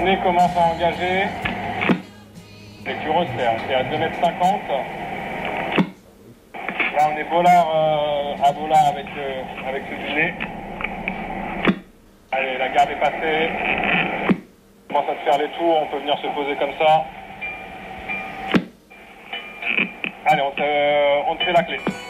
dîner commence à engager. Les cureaux, c'est à 2,50 m. Là, on est bollard à bollard avec ce dîner. Allez, la garde est passée. On commence à se faire les tours, on peut venir se poser comme ça. Allez, on te fait la clé.